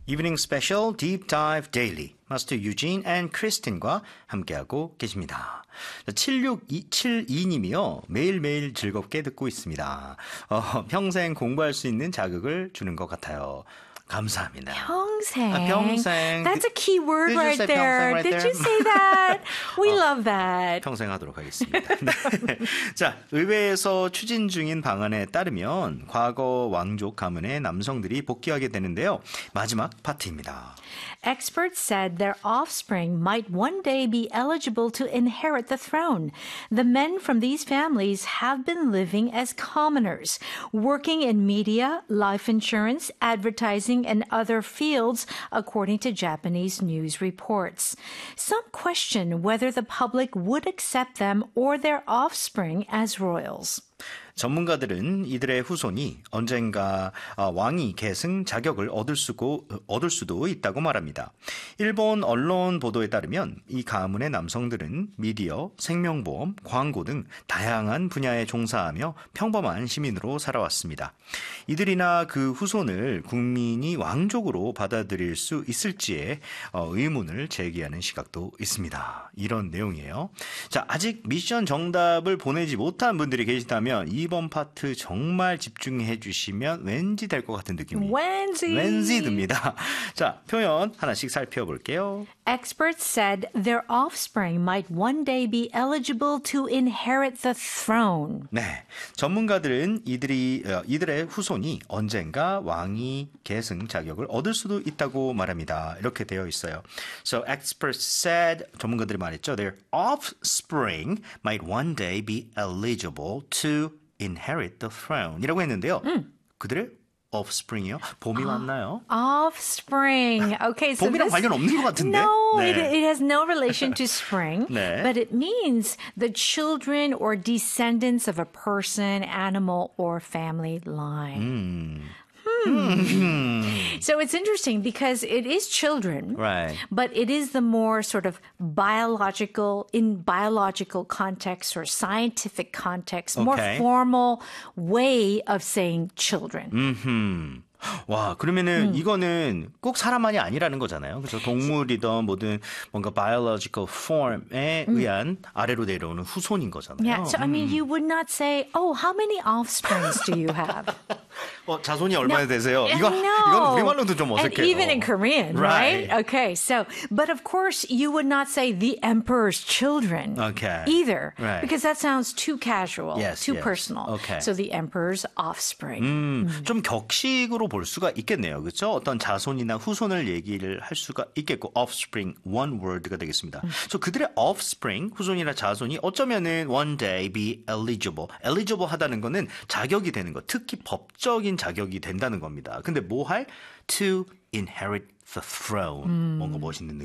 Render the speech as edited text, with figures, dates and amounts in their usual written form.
이브닝 스페셜 Deep Dive Daily 마스터 유진 앤 크리스틴과 함께하고 계십니다. 7672님이요. 매일매일 즐겁게 듣고 있습니다. 평생 공부할 수 있는 자극을 주는 것 같아요. 감사합니다. 평생. 평생. That's a key word Did you right say there. right Did there? you say that? We love that. 평생 하도록 하겠습니다. 네. 자, 의회에서 추진 중인 방안에 따르면 과거 왕족 가문의 남성들이 복귀하게 되는데요. 마지막 파트입니다. Experts said their offspring might one day be eligible to inherit the throne. The men from these families have been living as commoners, working in media, life insurance, advertising, and other fields, according to Japanese news reports. Some question whether the public would accept them or their offspring as royals. 전문가들은 이들의 후손이 언젠가 왕위 계승 자격을 얻을 수도 있다고 말합니다. 일본 언론 보도에 따르면 이 가문의 남성들은 미디어, 생명보험, 광고 등 다양한 분야에 종사하며 평범한 시민으로 살아왔습니다. 이들이나 그 후손을 국민이 왕족으로 받아들일 수 있을지에 의문을 제기하는 시각도 있습니다. 이런 내용이에요. 자, 아직 미션 정답을 보내지 못한 분들이 계시다면 이번 파트 정말 집중해 주시면 왠지 될 것 같은 느낌이 왠지 듭니다. 자, 표현 하나씩 살펴볼게요. Experts said their offspring might one day be eligible to inherit the throne. 네, 전문가들은 이들의 후손이 언젠가 왕위 계승 자격을 얻을 수도 있다고 말합니다. 이렇게 되어 있어요. So experts said, 전문가들이 말했죠. Their offspring might one day be eligible to inherit the throne. 이라고 했는데요. 그들의 offspring이요? 봄이 왔나요? Offspring. Okay, so 봄이랑 관련 없는 것 같은데? No, 네. it has no relation to spring, 네. but it means the children or descendants of a person, animal, or family line. So it's interesting because it is children, Right. but it is the more sort of biological context or scientific context, more Okay. formal way of saying children. 와, 그러면은 이거는 꼭 사람만이 아니라는 거잖아요. 그래서 동물이든 뭐든 뭔가 biological form에 의한 아래로 내려오는 후손인 거잖아요. Yeah, so I mean, you would not say, "Oh, how many offsprings do you have?" 자손이 얼마나 되세요? No. 이건 우리말로도 좀 And 어색해요. even in Korean, right? Right. Okay, so, but of course, you would not say the emperor's children Okay. either, Right. because that sounds too casual, Yes, too yes. personal. Okay. So the emperor's offspring. 좀 격식으로 볼 수가 있겠네요. 그렇죠? 어떤 자손이나 후손을 얘기를 할 수가 있겠고 offspring, one word가 되겠습니다. 그래서 그들의 offspring, 후손이나 자손이 어쩌면은 one day be eligible. eligible 하다는 거는 자격이 되는 거, 특히 법적인 자격이 된다는 겁니다. 근데 뭐 할? To inherit the throne. 뭔가 멋있는